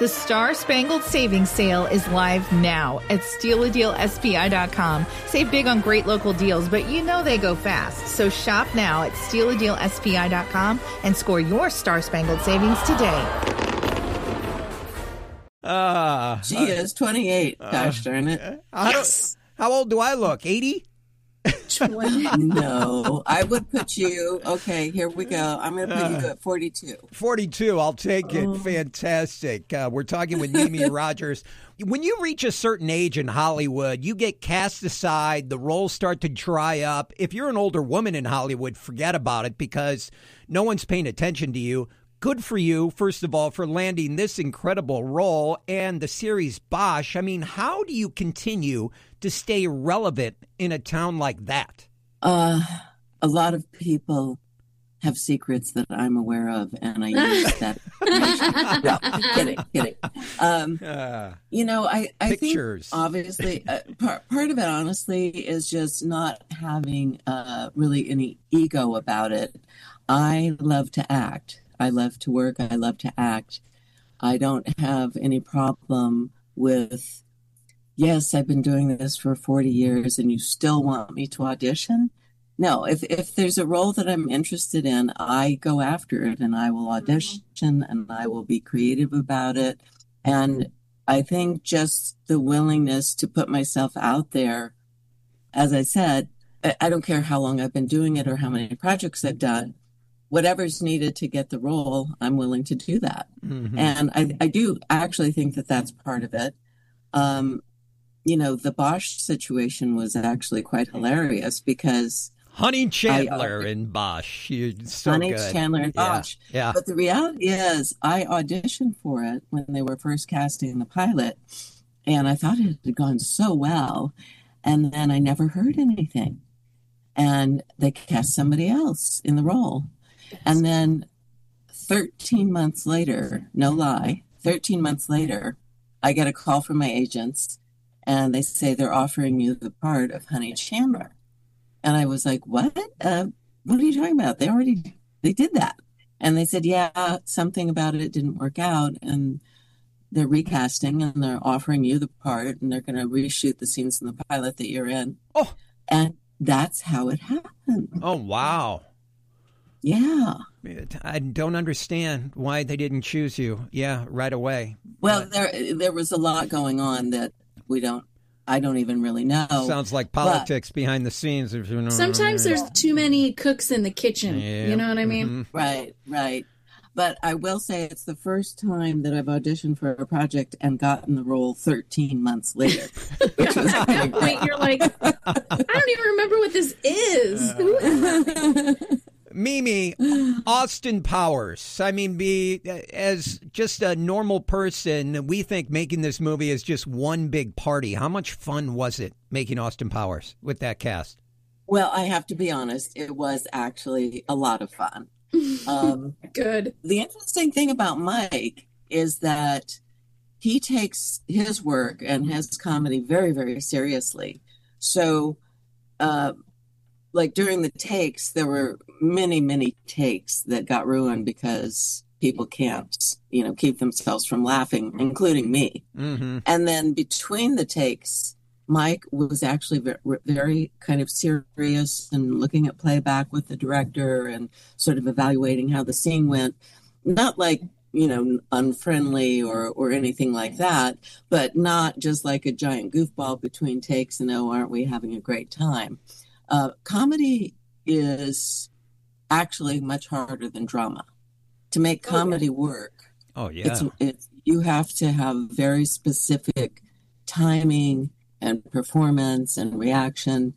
The Star Spangled Savings Sale is live now at stealadealspi.com. Save big on great local deals, but you know they go fast. So shop now at stealadealspi.com and score your Star Spangled Savings today. She is 28. Gosh darn it. Yes. How old do I look? 80? No, I would put you, okay, here we go. I'm going to put you at 42. 42, I'll take it. Fantastic. We're talking with Mimi Rogers. When you reach a certain age in Hollywood, you get cast aside, the roles start to dry up. If you're an older woman in Hollywood, forget about it because no one's paying attention to you. Good for you, first of all, for landing this incredible role and the series Bosch. I mean, how do you continue to stay relevant in a town like that? A lot of people have secrets that I'm aware of, and I use that information. No, kidding. You know, I think obviously part of it, honestly, is just not having really any ego about it. I love to act. I love to work. I love to act. I don't have any problem with, yes, I've been doing this for 40 years and you still want me to audition. No, if there's a role that I'm interested in, I go after it and I will audition and I will be creative about it. And I think just the willingness to put myself out there, as I said, I don't care how long I've been doing it or how many projects I've done. Whatever's needed to get the role, I'm willing to do that. Mm-hmm. And I do actually think that that's part of it. You know, the Bosch situation was actually quite hilarious because Honey Chandler in Bosch. So Honey good. Chandler in Bosch. Yeah. But the reality is I auditioned for it when they were first casting the pilot. And I thought it had gone so well. And then I never heard anything. And they cast somebody else in the role. And then 13 months later, no lie, 13 months later, I get a call from my agents and they say they're offering you the part of Honey Chandler. And I was like, what? What are you talking about? They did that. And they said, yeah, something about it didn't work out. And they're recasting and they're offering you the part and they're going to reshoot the scenes in the pilot that you're in. Oh, and that's how it happened. Oh, wow. Yeah. I don't understand why they didn't choose you. Yeah, right away. Well, there was a lot going on that I don't even really know. Sounds like politics behind the scenes. Sometimes there's too many cooks in the kitchen. Yeah. You know what I mean? Mm-hmm. Right. But I will say it's the first time that I've auditioned for a project and gotten the role 13 months later. Which was at that point, you're like, I don't even remember what this is. Mimi, Austin Powers. I mean, as just a normal person, we think making this movie is just one big party. How much fun was it making Austin Powers with that cast? Well, I have to be honest. It was actually a lot of fun. Good. The interesting thing about Mike is that he takes his work and his comedy very, very seriously. So, like during the takes, there were many, many takes that got ruined because people can't, keep themselves from laughing, including me. Mm-hmm. And then between the takes, Mike was actually very kind of serious and looking at playback with the director and sort of evaluating how the scene went. Not like, unfriendly or anything like that, but not just like a giant goofball between takes and, oh, aren't we having a great time? Comedy is actually much harder than drama. To make comedy work, you have to have very specific timing and performance and reaction.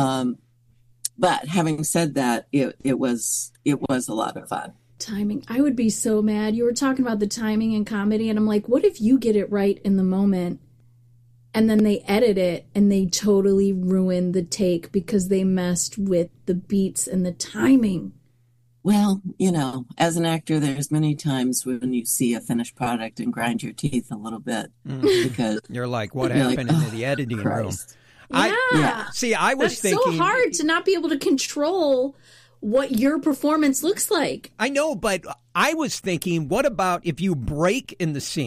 But having said that, it was a lot of fun. Timing. I would be so mad. You were talking about the timing in comedy, and I'm like, what if you get it right in the moment? And then they edit it and they totally ruin the take because they messed with the beats and the timing. Well, as an actor, there's many times when you see a finished product and grind your teeth a little bit because you're like, what happened in the editing room? Yeah. I was thinking. It's so hard to not be able to control what your performance looks like. I know, but I was thinking, what about if you break in the scene?